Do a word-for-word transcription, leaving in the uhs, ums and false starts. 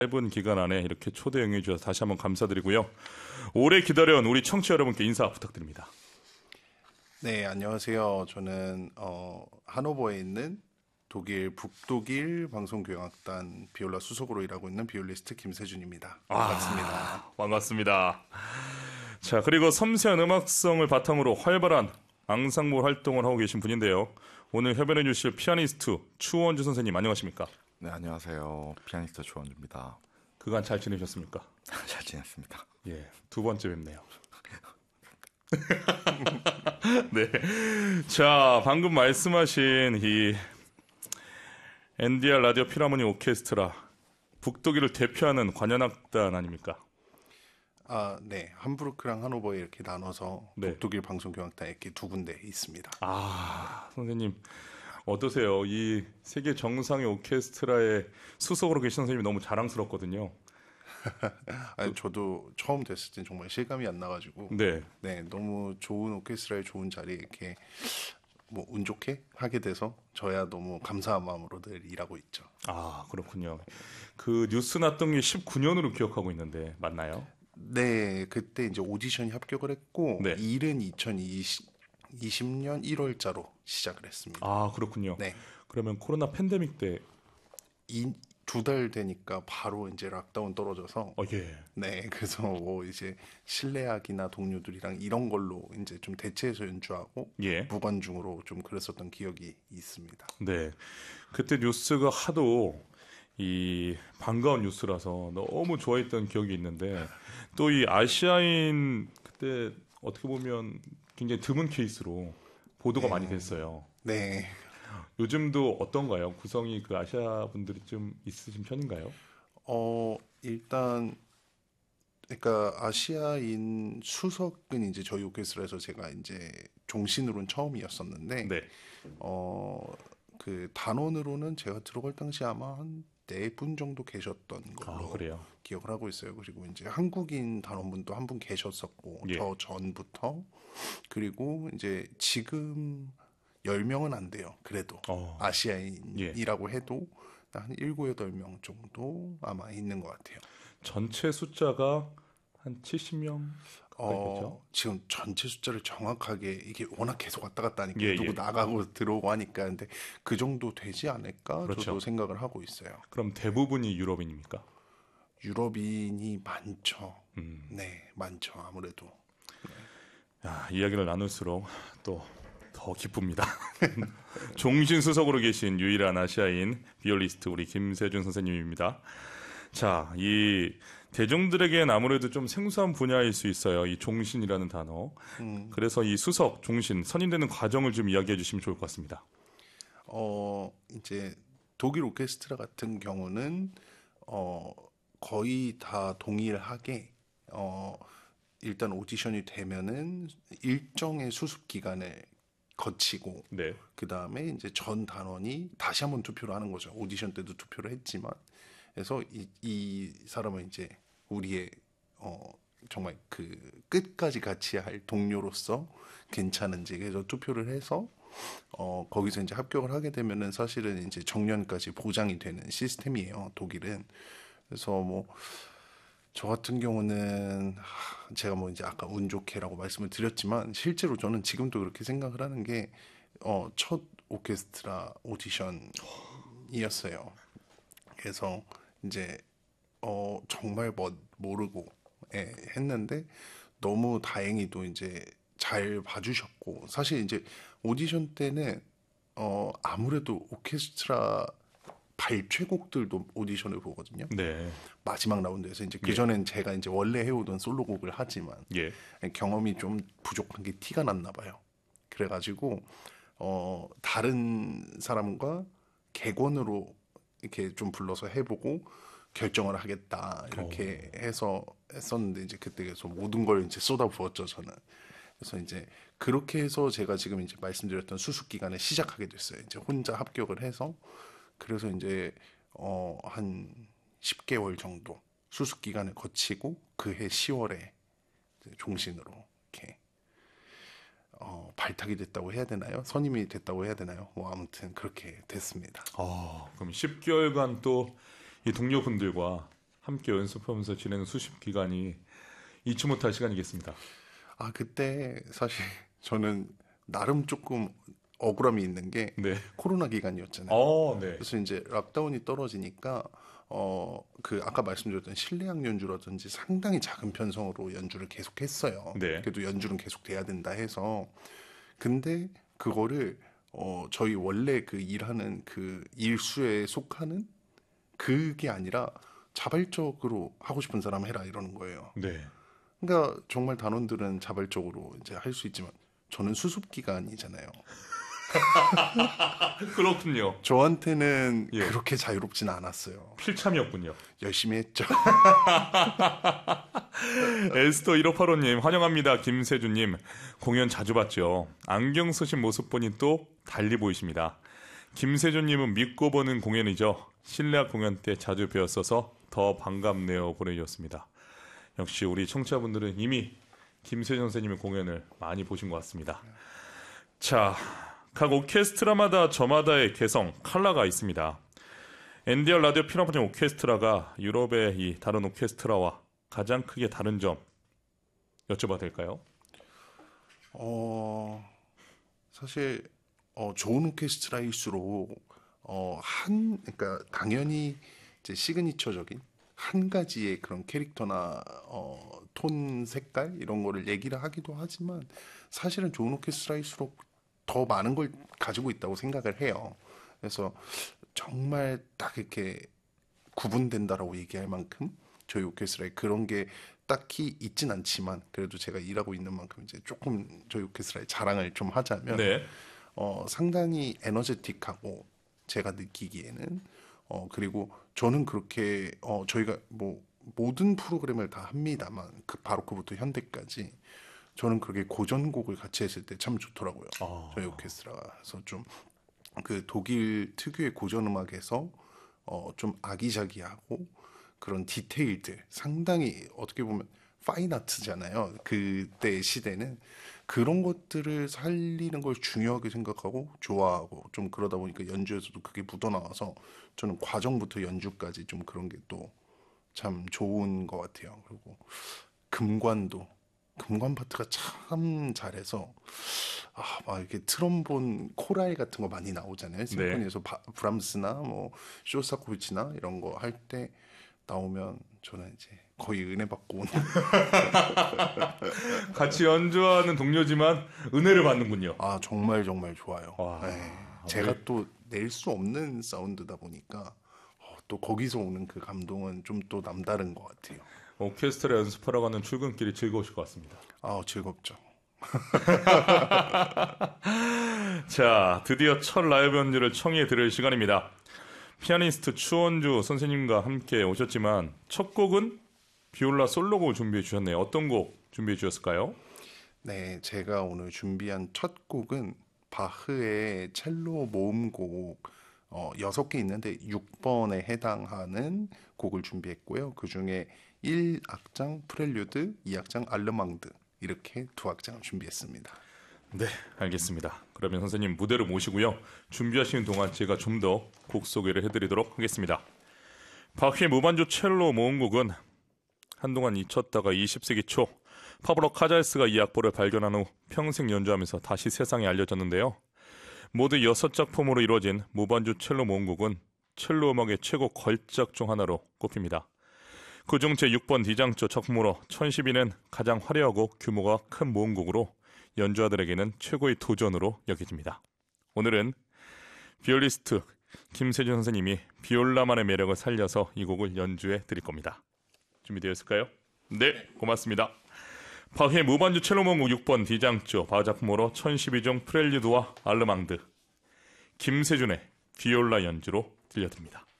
짧은 기간 안에 이렇게 초대 응해 주셔서 다시 한번 감사드리고요. 오래 기다려온 우리 청취자 여러분께 인사 부탁드립니다. 네, 안녕하세요. 저는 어, 하노버에 있는 독일 북독일 방송교향악단 비올라 수석으로 일하고 있는 비올리스트 김세준입니다. 반갑습니다. 아, 반갑습니다. 자, 그리고 섬세한 음악성을 바탕으로 활발한 앙상블 활동을 하고 계신 분인데요. 오늘 협연해 주실 피아니스트 추원주 선생님 안녕하십니까? 네, 안녕하세요. 피아니스트 추원주입니다. 그간 잘 지내셨습니까? 잘 지냈습니다. 예, 두 번째 뵙네요. 네, 자 방금 말씀하신 이 엔디알 라디오 필하모니 오케스트라 북독일을 대표하는 관현악단 아닙니까? 아, 네. 함부르크랑 하노버에 이렇게 나눠서 네. 북독일 방송교향악단 이렇게 두 군데 있습니다. 아, 선생님 어떠세요? 이 세계 정상의 오케스트라의 수석으로 계신 선생님이 너무 자랑스럽거든요. 아니, 저도 처음 됐을 땐 정말 실감이 안 나가지고 네, 네, 너무 좋은 오케스트라의 좋은 자리에 이렇게 뭐 운 좋게 하게 돼서 저야 너무 감사한 마음으로 늘 일하고 있죠. 아 그렇군요. 그 뉴스 났던 게 십구 년으로 기억하고 있는데 맞나요? 네, 그때 이제 오디션이 합격을 했고 네. 일은 이천이십 년 일월자로 시작을 했습니다. 아 그렇군요. 네, 그러면 코로나 팬데믹 때, 두 달 되니까 바로 이제 락다운 떨어져서 어 예, 네, 그래서 뭐 이제 실내악이나 동료들이랑 이런 걸로 이제 좀 대체해서 연주하고 예, 무관중으로 좀 그랬었던 기억이 있습니다. 네. 그때 뉴스가 하도 이 반가운 뉴스라서 너무 좋아했던 기억이 있는데 또 이 아시아인 그때 어떻게 보면 굉장히 드문 케이스로 보도가 네. 많이 됐어요. 네, 요즘도 어떤가요? 구성이 그 아시아 분들이 좀 있으신 편인가요? 어 일단 그러니까 아시아인 수석은 이제 저희 오케스트라에서 제가 이제 종신으로는 처음이었었는데 네. 어 그 단원으로는 제가 들어갈 당시 아마 한 네 분 정도 계셨던 아 걸로 그래요. 기억을 하고 있어요. 그리고 이제 한국인 단원분도 한 분 계셨었고 예. 저 전부터 그리고 이제 지금 열 명은 안 돼요. 그래도 어, 아시아인이라고 해도 한 일곱, 여덟 명 정도 아마 있는 것 같아요. 전체 숫자가 한 칠십 명 가까이 되죠? 어, 지금 전체 숫자를 정확하게 이게 워낙 계속 왔다 갔다 하니까 예, 누구 예. 나가고 들어오고 하니까 근데 그 정도 되지 않을까 그렇죠. 저도 생각을 하고 있어요. 그럼 대부분이 유럽인입니까? 유럽인이 많죠. 음. 네, 많죠. 아무래도. 야, 이야기를 나눌수록 또 더 기쁩니다. 종신 수석으로 계신 유일한 아시아인 비올리스트 우리 김세준 선생님입니다. 자, 이 대중들에겐 아무래도 좀 생소한 분야일 수 있어요. 이 종신이라는 단어. 음, 그래서 이 수석, 종신, 선임되는 과정을 좀 이야기해 주시면 좋을 것 같습니다. 어, 이제 독일 오케스트라 같은 경우는 어, 거의 다 동일하게 어, 일단 오디션이 되면은 일정의 수습 기간을 거치고 네. 그 다음에 이제 전 단원이 다시 한번 투표를 하는 거죠. 오디션 때도 투표를 했지만, 그래서 이, 이 사람은 이제 우리의 어 정말 그 끝까지 같이 할 동료로서 괜찮은지 그래서 투표를 해서 어 거기서 이제 합격을 하게 되면은 사실은 이제 정년까지 보장이 되는 시스템이에요. 독일은. 그래서 뭐 저 같은 경우는 하, 제가 뭐 이제 아까 운 좋게라고 말씀을 드렸지만 실제로 저는 지금도 그렇게 생각을 하는 게 어, 첫 오케스트라 오디션이었어요. 그래서 이제 어, 정말 뭐 모르고 예, 했는데 너무 다행히도 이제 잘 봐주셨고 사실 이제 오디션 때는 어, 아무래도 오케스트라 발췌곡들도 오디션을 보거든요. 네. 마지막 라운드에서 이제 그 예. 전엔 제가 이제 원래 해오던 솔로곡을 하지만 예. 경험이 좀 부족한 게 티가 났나 봐요. 그래가지고 어 다른 사람과 객원으로 이렇게 좀 불러서 해보고 결정을 하겠다 이렇게 해서 했었는데 이제 그때 그래서 모든 걸 이제 쏟아부었죠 저는. 그래서 이제 그렇게 해서 제가 지금 이제 말씀드렸던 수습 기간을 시작하게 됐어요. 이제 혼자 합격을 해서 그래서 이제 어 한 십 개월 정도 수습 기간을 거치고 그해 시월에 종신으로 이렇게 어, 발탁이 됐다고 해야 되나요? 선임이 됐다고 해야 되나요? 뭐 아무튼 그렇게 됐습니다. 아, 그럼 십 개월간 또 이 동료분들과 함께 연습하면서 지내는 수십 기간이 잊지 못할 시간이겠습니다. 아, 그때 사실 저는 나름 조금 억울함이 있는 게 네. 코로나 기간이었잖아요. 어, 네. 그래서 이제 락다운이 떨어지니까 어, 그 아까 말씀드렸던 실내악 연주라든지 상당히 작은 편성으로 연주를 계속했어요. 네. 그래도 연주는 계속 돼야 된다 해서 근데 그거를 어, 저희 원래 그 일하는 그 일수에 속하는 그게 아니라 자발적으로 하고 싶은 사람 해라 이러는 거예요. 네. 그러니까 정말 단원들은 자발적으로 이제 할 수 있지만 저는 수습 기간이잖아요. 그렇군요. 저한테는 예. 그렇게 자유롭진 않았어요. 필참이었군요. 열심히 했죠. 에스터 일오팔오님 환영합니다. 김세준님 공연 자주 봤죠. 안경 쓰신 모습 보니 또 달리 보이십니다. 김세준님은 믿고 보는 공연이죠. 실내악 공연 때 자주 뵈었어서 더 반갑네요 보내주셨습니다. 역시 우리 청취자분들은 이미 김세준 선생님의 공연을 많이 보신 것 같습니다. 자, 각 오케스트라마다 저마다의 개성, 컬러가 있습니다. 엔디알 라디오 필하모닉 오케스트라가 유럽의 이 다른 오케스트라와 가장 크게 다른 점 여쭤봐도 될까요? 어, 사실 어, 좋은 오케스트라일수록 어, 한 그러니까 당연히 이제 시그니처적인 한 가지의 그런 캐릭터나 어, 톤 색깔 이런 거를 얘기를 하기도 하지만 사실은 좋은 오케스트라일수록 더 많은 걸 가지고 있다고 생각을 해요. 그래서 정말 딱 이렇게 구분된다라고 얘기할 만큼 저희 오케스트라에 그런 게 딱히 있진 않지만 그래도 제가 일하고 있는 만큼 이제 조금 저희 오케스트라의 자랑을 좀 하자면 네. 어, 상당히 에너제틱하고 제가 느끼기에는 어, 그리고 저는 그렇게 어, 저희가 뭐 모든 프로그램을 다 합니다만 그 바로크부터 현대까지 저는 그렇게 고전곡을 같이 했을 때 참 좋더라고요. 아. 저희 오케스트라가. 그래서 좀 그 독일 특유의 고전 음악에서 어, 좀 아기자기하고 그런 디테일들 상당히 어떻게 보면 파인 아트잖아요. 그때 시대는 그런 것들을 살리는 걸 중요하게 생각하고 좋아하고 좀 그러다 보니까 연주에서도 그게 묻어나와서 저는 과정부터 연주까지 좀 그런 게 또 참 좋은 것 같아요. 그리고 금관도 금관 파트가 참 잘해서 아, 막 이렇게 트럼본 코랄 같은 거 많이 나오잖아요. 심포니에서 바- 브람스나 뭐 쇼스타코비치나 이런 거 할 때 나오면 저는 이제 거의 은혜 받고 오는 같이 연주하는 동료지만 은혜를 받는군요. 아 정말 정말 좋아요. 와, 네. 제가 또 낼 수 없는 사운드다 보니까 어, 또 거기서 오는 그 감동은 좀 또 남다른 것 같아요. 오케스트라 연습하러 가는 출근길이 즐거우실 것 같습니다. 아 즐겁죠. 자, 드디어 첫 라이브 연주를 청해 들을 시간입니다. 피아니스트 추원주 선생님과 함께 오셨지만 첫 곡은 비올라 솔로곡을 준비해 주셨네요. 어떤 곡 준비해 주셨을까요? 네, 제가 오늘 준비한 첫 곡은 바흐의 첼로 모음곡 어, 여섯 개 있는데 육 번에 해당하는 곡을 준비했고요. 그 중에 일 악장 프렐류드, 이 악장 알르망드 이렇게 두 악장을 준비했습니다. 네, 알겠습니다. 그러면 선생님 무대로 모시고요. 준비하시는 동안 제가 좀 더 곡 소개를 해드리도록 하겠습니다. 바흐의 무반주 첼로 모음곡은 한동안 잊혔다가 이십 세기 초 파브로 카잘스가 이 악보를 발견한 후 평생 연주하면서 다시 세상에 알려졌는데요. 모두 여섯 작품으로 이루어진 무반주 첼로 모음곡은 첼로 음악의 최고 걸작 중 하나로 꼽힙니다. 그중 제육 번 D장조 작품으로 천십이는 가장 화려하고 규모가 큰 모음곡으로 연주자들에게는 최고의 도전으로 여겨집니다. 오늘은 비올리스트 김세준 선생님이 비올라만의 매력을 살려서 이 곡을 연주해 드릴 겁니다. 준비되었을까요? 네, 고맙습니다. 바흐의 무반주 첼로 모음곡 육 번 D장조 바흐 작품으로 천십이 종 프렐리드와 알르망드 김세준의 비올라 연주로 들려드립니다.